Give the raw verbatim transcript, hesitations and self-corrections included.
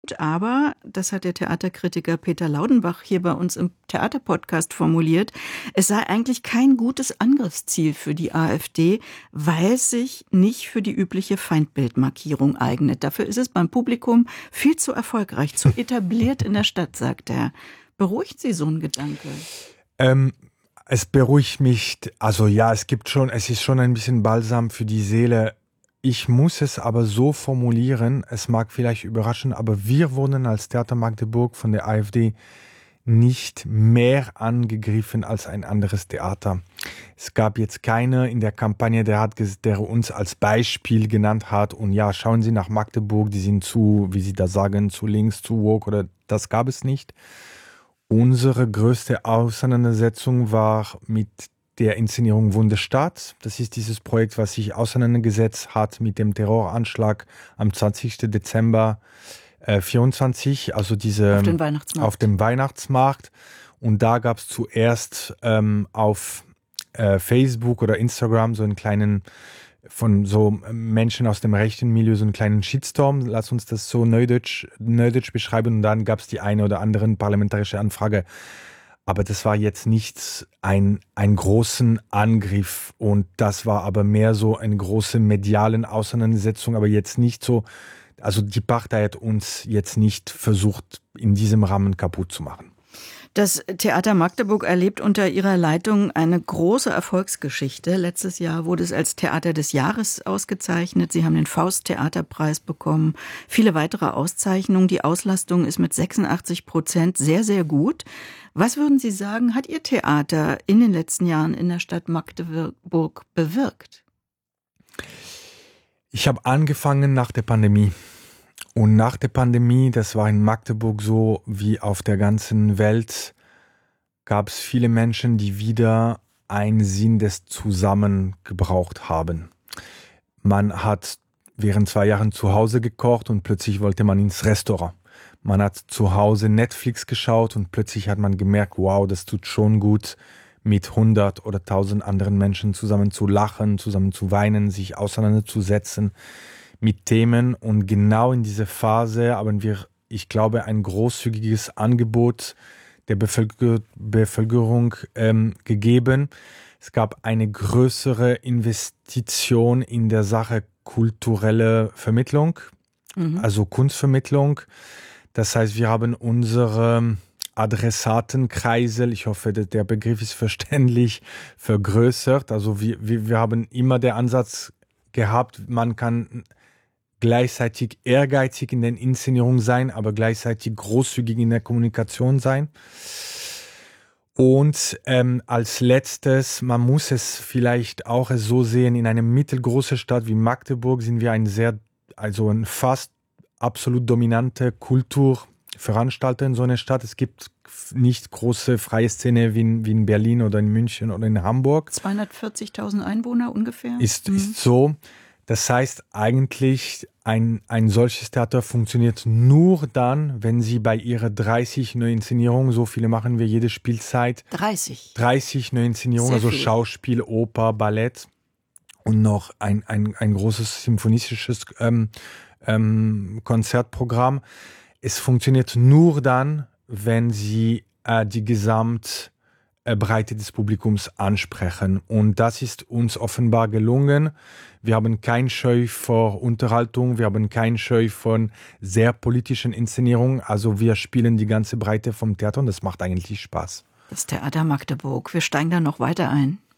Aber, das hat der Theaterkritiker Peter Laudenbach hier bei uns im Theaterpodcast formuliert, es sei eigentlich kein gutes Angriffsziel für die AfD, weil es sich nicht für die übliche Feindbildmarkierung eignet. Dafür ist es beim Publikum viel zu erfolgreich, zu etabliert in der Stadt, sagt er. Beruhigt Sie so ein Gedanke? Ähm, es beruhigt mich, also ja, es gibt schon, es ist schon ein bisschen Balsam für die Seele. Ich muss es aber so formulieren, es mag vielleicht überraschen, aber wir wurden als Theater Magdeburg von der AfD nicht mehr angegriffen als ein anderes Theater. Es gab jetzt keine in der Kampagne, der, hat, der uns als Beispiel genannt hat und ja, schauen Sie nach Magdeburg, die sind zu, wie Sie das sagen, zu links, zu woke oder das gab es nicht. Unsere größte Auseinandersetzung war mit der Inszenierung Wunderstadt. Das ist dieses Projekt, was sich auseinandergesetzt hat mit dem Terroranschlag am zwanzigsten Dezember vierundzwanzig, also diese auf, den Weihnachtsmarkt. auf dem Weihnachtsmarkt. Und da gab es zuerst ähm, auf äh, Facebook oder Instagram so einen kleinen, von so Menschen aus dem rechten Milieu, so einen kleinen Shitstorm. Lass uns das so neudeutsch, neudeutsch beschreiben. Und dann gab es die eine oder andere parlamentarische Anfrage. Aber das war jetzt nicht ein, ein großen Angriff und das war aber mehr so eine große mediale Auseinandersetzung, aber jetzt nicht so, also die Partei hat uns jetzt nicht versucht, in diesem Rahmen kaputt zu machen. Das Theater Magdeburg erlebt unter Ihrer Leitung eine große Erfolgsgeschichte. Letztes Jahr wurde es als Theater des Jahres ausgezeichnet. Sie haben den Faust-Theaterpreis bekommen. Viele weitere Auszeichnungen. Die Auslastung ist mit sechsundachtzig Prozent sehr, sehr gut. Was würden Sie sagen, hat Ihr Theater in den letzten Jahren in der Stadt Magdeburg bewirkt? Ich habe angefangen nach der Pandemie. Und nach der Pandemie, das war in Magdeburg so wie auf der ganzen Welt, gab es viele Menschen, die wieder einen Sinn des Zusammen gebraucht haben. Man hat während zwei Jahren zu Hause gekocht und plötzlich wollte man ins Restaurant. Man hat zu Hause Netflix geschaut und plötzlich hat man gemerkt, wow, das tut schon gut, mit hundert oder tausend anderen Menschen zusammen zu lachen, zusammen zu weinen, sich auseinanderzusetzen mit Themen. Und genau in dieser Phase haben wir, ich glaube, ein großzügiges Angebot der Bevölker- Bevölkerung ähm, gegeben. Es gab eine größere Investition in der Sache kulturelle Vermittlung, mhm. also Kunstvermittlung. Das heißt, wir haben unsere Adressatenkreisel, ich hoffe, der Begriff ist verständlich, vergrößert. Also wir, wir, wir haben immer den Ansatz gehabt, man kann gleichzeitig ehrgeizig in der Inszenierung sein, aber gleichzeitig großzügig in der Kommunikation sein. Und ähm, als letztes, man muss es vielleicht auch so sehen, in einer mittelgroßen Stadt wie Magdeburg sind wir ein sehr, also ein fast absolut dominante Kulturveranstalter in so einer Stadt. Es gibt nicht große freie Szene wie in, wie in Berlin oder in München oder in Hamburg. zweihundertvierzigtausend Einwohner ungefähr? Ist, mhm. ist so. Das heißt eigentlich, ein, ein solches Theater funktioniert nur dann, wenn Sie bei Ihrer dreißig Neuinszenierungen, so viele machen wir jede Spielzeit. dreißig? dreißig Neuinszenierungen, also viel. Schauspiel, Oper, Ballett und noch ein, ein, ein großes symphonistisches ähm, ähm, Konzertprogramm. Es funktioniert nur dann, wenn Sie äh, die Gesamt Breite des Publikums ansprechen. Und das ist uns offenbar gelungen. Wir haben kein Scheu vor Unterhaltung, wir haben kein Scheu von sehr politischen Inszenierungen. Also wir spielen die ganze Breite vom Theater und das macht eigentlich Spaß. Das Theater Magdeburg. Wir steigen da noch weiter ein.